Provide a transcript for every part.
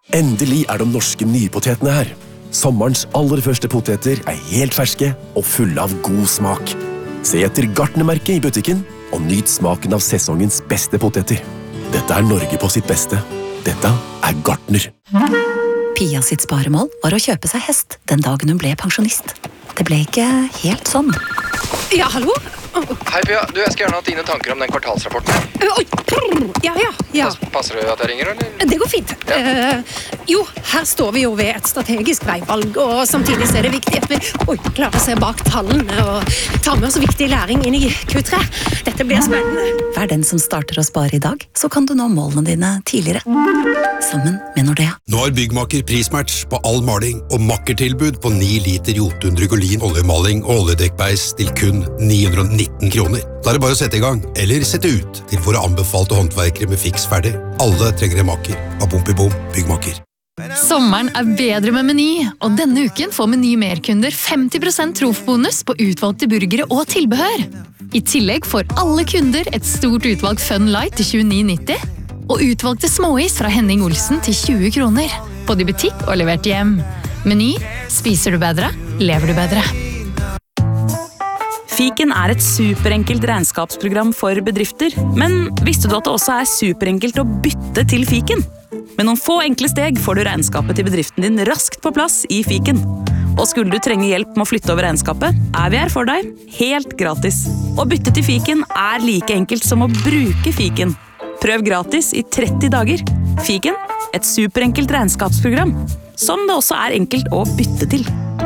Endelig de norske nypotetene her. Sommerens aller første poteter helt ferske og fulle av god smak. Se etter Gartnermerket i butikken og nyt smaken av sesongens beste poteter. Dette Norge på sitt beste. Dette Gartner. Pia sitt sparemål var å kjøpe seg hest den dagen hun ble pensjonist. Det ble ikke helt sånn. Ja, hallo? Hei Pia, jeg skal gjerne ha dine tanker om den kvartalsrapporten. Oi, ja. Passer det at jeg ringer, eller? Det går fint. Ja. Jo, her står vi jo ved et strategisk veivalg, og samtidig så det viktig at vi klarer å se bak tallene og ta med oss viktig læring inn i Q3. Dette blir spennende. Vær den som starter å spare i dag, så kan du nå målene dine tidligere. Sammen med Nordea. Nå har Byggmaker prismatch på all maling og makkertilbud på 9 liter Jotun Drygolin oljemaling og oljedekkbeis til kun 919 kroner. Da det bare å sette i gang, eller sette ut til våre anbefalte håndverkere med fiks ferdig. Alle trenger en maker. Av Bom Byggmaker. Sommeren bedre med Meny, og denne uken får Meny merkunder 50% trofbonus på utvalgte burgere og tilbehør. I tillegg får alle kunder et stort utvalg Fun Light til 29,90, og utvalgte småis fra Henning Olsen til 20 kroner. Både i butikk og levert hjem. Meny, spiser du bedre, lever du bedre. Fiken et superenkelt regnskapsprogram for bedrifter, men visste du at det også superenkelt å bytte til Fiken? Med noen få enkle steg får du regnskapet til bedriften din raskt på plass i Fiken. Og skulle du trenge hjelp med å flytte over regnskapet, vi her for deg, helt gratis. Å bytte til Fiken like enkelt som å bruke Fiken. Prøv gratis i 30 dager. Fiken, et superenkelt regnskapsprogram, som det også enkelt å bytte til.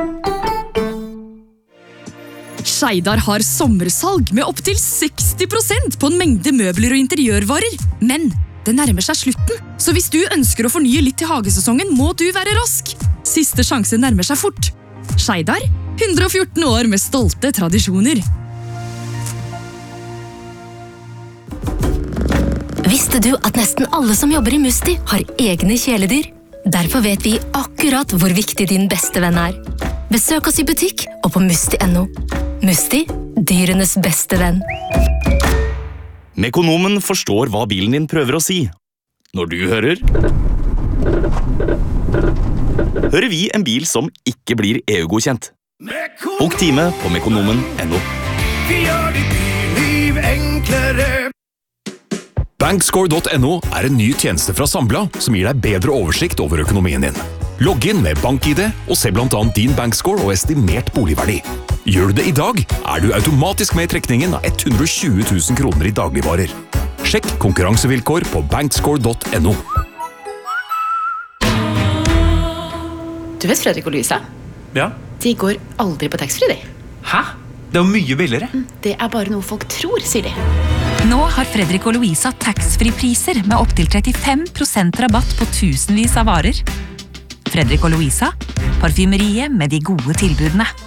Skeidar har sommersalg med opp til 60% på en mengde møbler og interiørvarer. Men det nærmer seg slutten, så hvis du ønsker å fornye litt til hagesesongen, må du være rask. Siste sjanse nærmer seg fort. Skeidar, 114 år med stolte tradisjoner. Visste du at nesten alle som jobber i Musti har egne kjæledyr? Derfor vet vi akkurat hvor viktig din beste venn Besøk oss i butikk og på musti.no. Musti, dyrenes beste venn. Mekonomen forstår hva bilen din prøver å si. Når du hører vi en bil som ikke blir EU-godkjent. Bok time på mekonomen.no. Vi gjør ditt liv enklere. Bankscore.no en ny tjeneste fra Sambla som gir deg bedre oversikt over økonomien din. Logg inn med BankID og se blant annet din bankscore og estimert boligverdi. Gjør du det i dag, du automatisk med i trekningen av 120 000 kroner i dagligvarer. Sjekk konkurransevilkår på bankscore.no. Du vet Fredrik og Louisa? Ja? De går aldri på taxfree, de. Hæ? Det jo mye billigere. Det bare noe folk tror, sier de. Nå har Fredrik og Louisa taxfree-priser med opp til 35% rabatt på tusenvis av varer. Fredrik og Louisa, parfymeriet med de gode tilbudene.